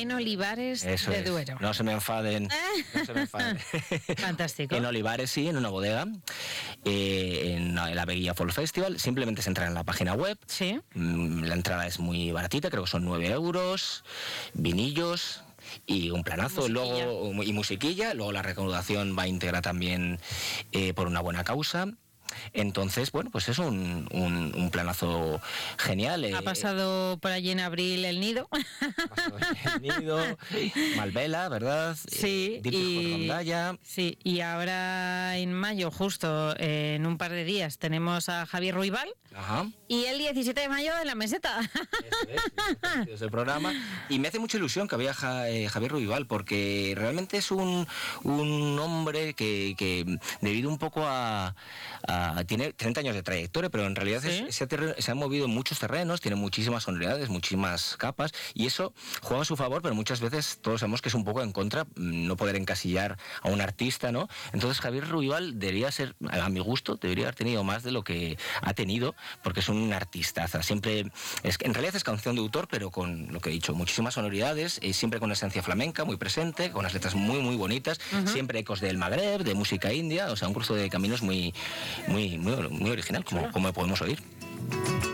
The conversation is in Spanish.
en Olivares Eso de es. Duero. No se me enfaden. No se me enfaden. Fantástico. En Olivares, sí, en una bodega, en la Veguilla Folk Festival. Simplemente se entra en la página web. Sí. La entrada es muy baratita, creo que son 9 euros, vinillos y un planazo, luego y musiquilla. Luego la recaudación va íntegra también por una buena causa. Entonces, bueno, pues es un planazo genial. Ha pasado por allí en abril el Nido. Ha pasado el Nido, Malvela, ¿verdad? Sí, sí, y ahora en mayo, justo en un par de días, tenemos a Javier Ruibal. Ajá. Y el 17 de mayo en La Meseta. Eso es el programa. Y me hace mucha ilusión que había Javier Ruibal, porque realmente es un hombre que debido un poco tiene 30 años de trayectoria, pero en realidad ¿sí? se ha movido en muchos terrenos, tiene muchísimas sonoridades, muchísimas capas, y eso juega a su favor, pero muchas veces todos sabemos que es un poco en contra, no poder encasillar a un artista, ¿no? Entonces Javier Ruibal debería ser, a mi gusto, debería haber tenido más de lo que ha tenido, porque es un artistaza. Siempre, en realidad es canción de autor, pero con lo que he dicho, muchísimas sonoridades, siempre con esencia flamenca muy presente, con unas letras muy, muy bonitas, siempre ecos del Magreb, de música india, o sea, un cruce de caminos muy original, como podemos oír.